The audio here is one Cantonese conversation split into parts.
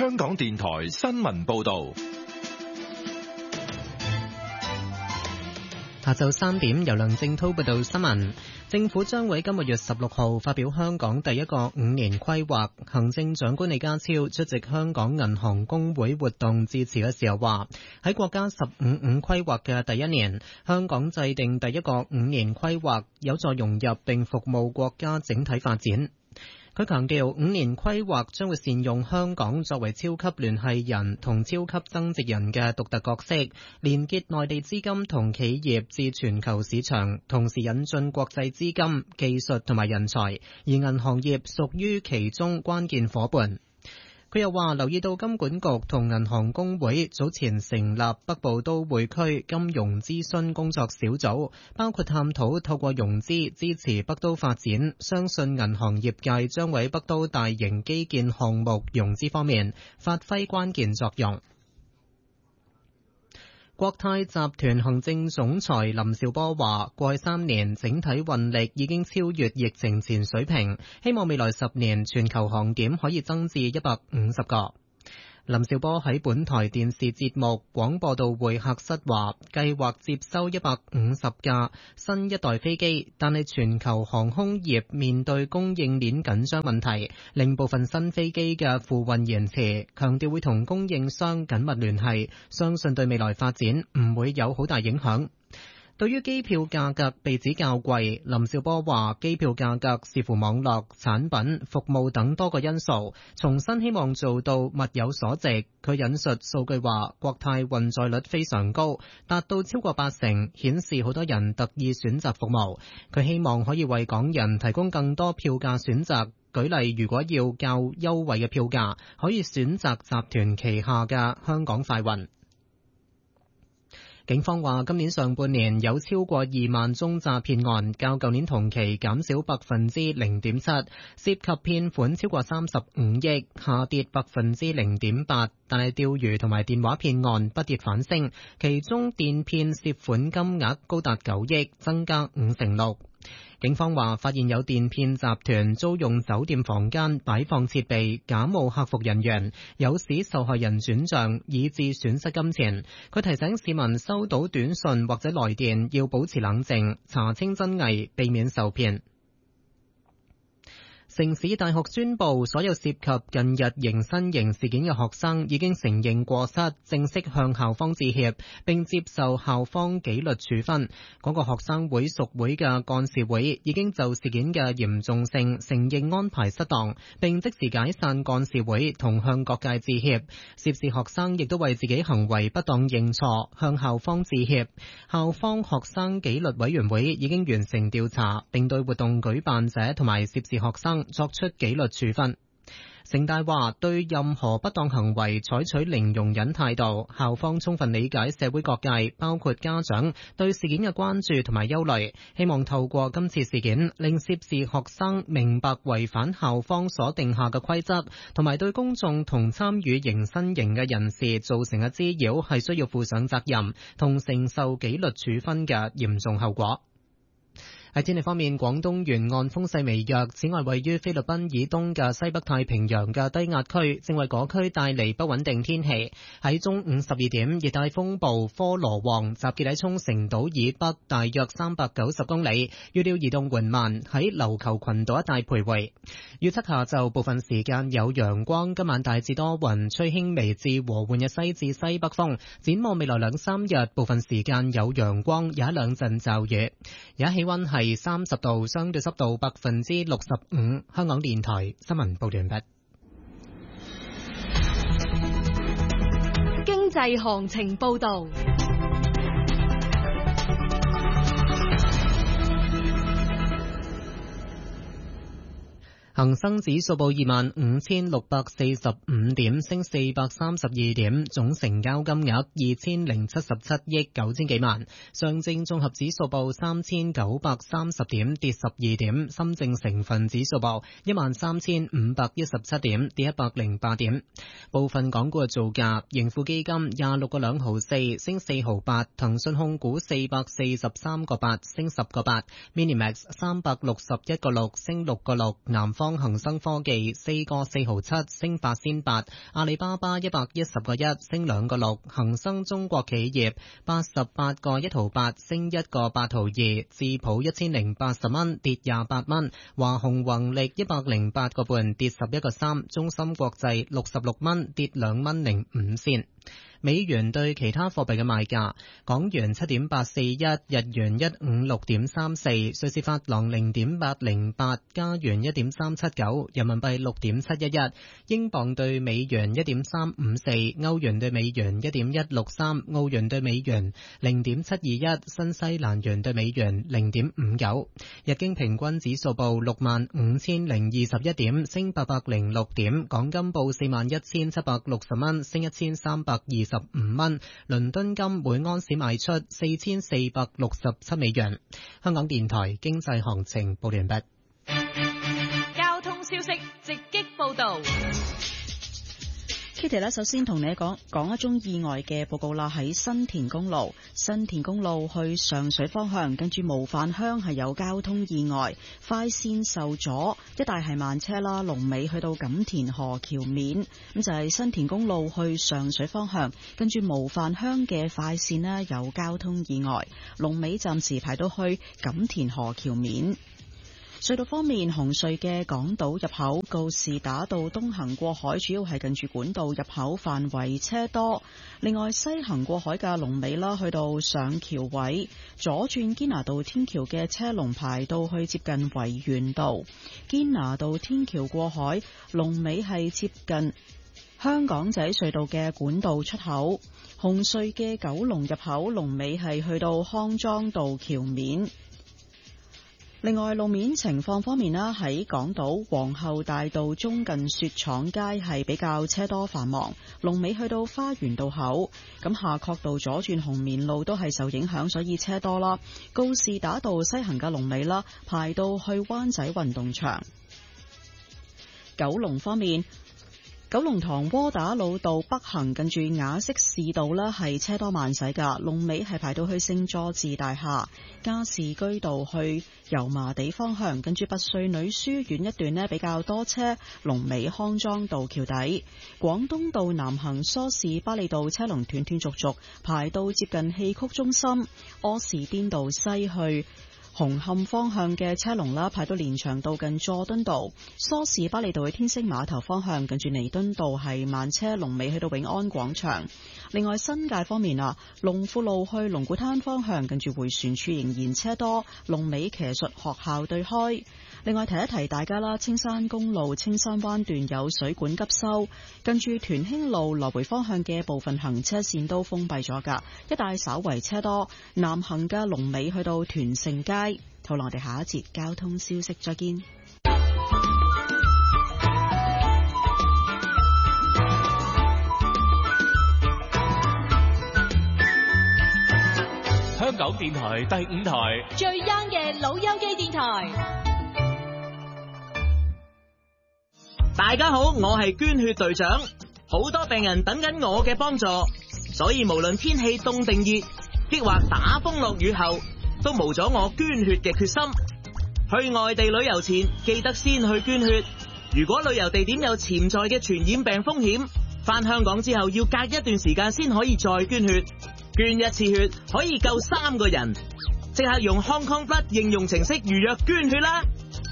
香港電台新聞報道。 下晝3點，由梁正滔報道新聞。政府將會今個月16號發表香港第一個5年規劃。行政長官李家超出席香港銀行公會活動致辭嘅時候話，喺國家15五規劃嘅第一年，香港制定第一個5年規劃，有助融入並服務國家整體發展。佢強調5年規劃將會善用香港作為超級聯繫人同超級增值人嘅獨特角色，連結內地資金同企業至全球市場，同時引進國際資金、技術同埋人才，而銀行業屬於其中關鍵夥伴。佢又話留意到金管局同銀行公會早前成立北部都會區金融諮詢工作小組，包括探討透過融資支持北都發展，相信銀行業界將會喺北都大型基建項目融資方面發揮關鍵作用。國泰集團行政總裁林紹波話，過去3年整體運力已經超越疫情前水平，希望未來10年全球航點可以增至150個。林紹波喺本台電視節目廣播道會客室話，計劃接收150架新一代飛機，但係全球航空業面對供應鏈緊張問題，令部分新飛機嘅付運延遲，強調會同供應商緊密聯繫，相信對未來發展唔會有好大影響。對於機票價格被指較貴，林紹波話機票價格視乎網絡、產品、服務等多個因素，重新希望做到物有所值。佢引述數據話，國泰運載率非常高，達到超過80%，顯示好多人特意選擇服務。佢希望可以為港人提供更多票價選擇。舉例，如果要較優惠嘅票價，可以選擇集團旗下嘅香港快運。警方話今年上半年有超過2萬宗詐騙案，較舊年同期減少 0.7%， 涉及騙款超過35億，下跌 0.8%。但係釣魚同埋電話騙案不跌反升，其中電騙涉款金額高達9億，增加56%。警方話發現有電騙集團租用酒店房間擺放設備，假冒客服人員，誘使受害人轉賬，以致損失金錢。佢提醒市民收到短信或者來電要保持冷靜，查清真偽，避免受騙。城市大學宣布，所有涉及近日迎新營事件嘅學生已經承認過失，正式向校方致歉，並接受校方紀律處分。嗰個學生會屬會嘅幹事會已經就事件嘅嚴重性承認安排失當，並即時解散幹事會同向各界致歉。涉事學生亦都為自己行為不當認錯，向校方致歉。校方學生紀律委員會已經完成調查，並對活動舉辦者同埋涉事學生作出紀律處分。城大話對任何不當行為採取零容忍態度，校方充分理解社會各界包括家長對事件嘅關注同埋憂慮，希望透過今次事件令涉事學生明白違反校方所定下嘅規則，同埋對公眾同參與迎新營嘅人士造成嘅滋擾係需要負上責任同承受紀律處分嘅嚴重後果。喺天氣方面，廣東沿岸風勢微弱，此外位於菲律賓以東嘅西北太平洋嘅低壓區正為嗰區帶嚟不穩定天氣。喺中午12點，熱帶風暴科羅旺集結喺沖繩島以北大約390公里，預料移動緩慢，喺琉球群島一帶徘徊。預測下晝部分時間有陽光，今晚大致多雲，吹輕微至和緩嘅西至西北風。展望未來2-3日，部分時間有陽光，有一兩陣驟雨。而家氣溫係30度，相對濕度65%。香港電台新聞報道完畢。 經濟行情報道。 恒生指數報25,645點，升432點，總成交金額2077億9千幾萬。上證綜合指數報3930點，跌12點。深證成分指數報13517點，跌108點。部分港股嘅造價：盈富基金26個2毫4，升4毫8；騰訊控股443個8，升10個8；Minimax 361個6，升6個6；南方方恒生科技4個4毫7升8仙8，阿里巴巴110個1升2個6，恒生中國企業88個1毫8升1個8毫2，智普1080蚊跌28蚊，華虹宏力108個半跌11個3，中芯國際66蚊跌2蚊05仙。美元對其他貨幣嘅賣價：港元7.841，日元156.34，瑞士法郎0.808，加元1.379，人民幣6.711，英鎊對美元1.354，歐元對美元1.163，澳元對美元0.721，新西蘭元對美元0.59。日經平均指數報65,021點，升806點。港金報41,760蚊，升1325蚊。倫敦金每盎司賣出4467美元。香港電台經濟行情報完畢。 交通消息直擊報道。 Kitty 咧，首先同你講一宗意外嘅報告啦。喺新田公路去上水方向，跟住模範鄉係有交通意外，快線受阻，一帶係慢車啦。龍尾去到錦田河橋面，咁就係新田公路去上水方向，跟住模範鄉嘅快線呢有交通意外，龍尾暫時排到去錦田河橋面。隧道方面，紅隧嘅港島入口告士打道東行過海，主要係近住管道入口範圍車多。另外，西行過海嘅龍尾啦，去到上橋位，左轉堅拿道天橋嘅車龍排到去接近維園道。堅拿道天橋過海龍尾係接近香港仔隧道嘅管道出口。紅隧嘅九龍入口龍尾係去到康莊道橋面。另外，路面情況方面啦，喺港島皇后大道中近雪廠街係比較車多繁忙，龍尾去到花園道口。咁夏慤道左轉紅棉路都係受影響，所以車多啦。告士打道西行嘅龍尾啦，排到去灣仔運動場。九龍方面，九龍塘窩打老道北行近住雅息士道呢係車多慢駛噶，龍尾係排到去聖佐治大廈。加士居道去油麻地方向，近住拔萃女書院一段呢比較多車，龍尾康莊道橋底。廣東道南行梳士巴利道車龍斷斷續續，排到接近戲曲中心。柯士甸道西去紅磡方向嘅車龍啦，排到連翔道近佐敦道。梳士巴利道去天星碼頭方向，近住彌敦道係慢車，龍尾去到永安廣場。另外，新界方面啊，龍富路去龍鼓灘方向，近住迴旋處仍然車多，龍尾騎術學校對開。另外提一提大家啦，青山公路青山灣段有水管急修，近住屯興路來回方向嘅部分行車線都封閉咗噶，一帶稍為車多。南行嘅龍尾去到屯盛街。好啦，我哋下一節交通消息再見。 香港電台第5台最 young 嘅老友記電台。 大家好，我係捐血隊長，好多病人等緊我嘅幫助，所以無論天氣凍定熱，抑或打風落雨後，都無咗我捐血嘅決心。去外地旅遊前，記得先去捐血。如果旅遊地點有潛在嘅傳染病風險，返香港之後要隔一段時間先可以再捐血。捐一次血可以救3個人，即刻用 Hong Kong Blood 應用程式預約捐血啦！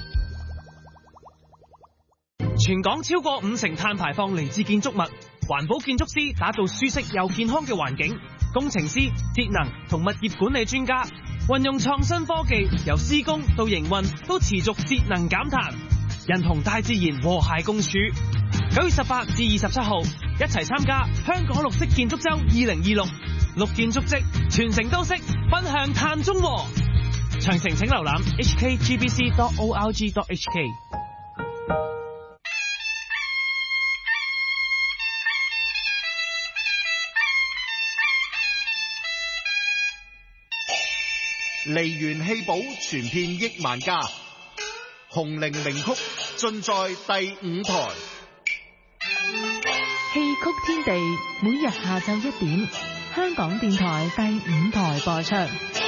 全港超過50%碳排放嚟自建築物，環保建築師打造舒適又健康嘅環境，工程師、節能同物業管理專家運用創新科技，由施工到營運都持續節能減碳，人同大自然和諧共處。9月18至27號，一齊參加香港綠色建築周2026，綠建築跡，全城都識，奔向碳中和。詳情請瀏覽 hkgbc.org.hk。 梨園戲寶傳遍億萬家，紅伶名曲盡在第5台。 戲曲天地每日下晝1點，香港電台第5台播出。